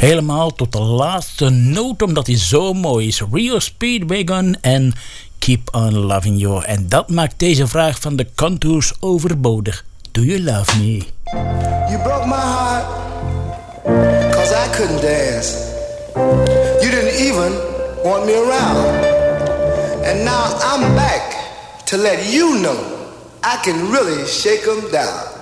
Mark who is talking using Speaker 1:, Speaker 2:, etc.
Speaker 1: Helemaal tot de laatste noot, omdat hij zo mooi is. Rio Speedwagon en Keep on Loving You. En dat maakt deze vraag van de Contours overbodig. Do you love me?
Speaker 2: You broke my heart, 'cause I couldn't dance. You didn't even want me around. And now I'm back to let you know I can really shake 'em down.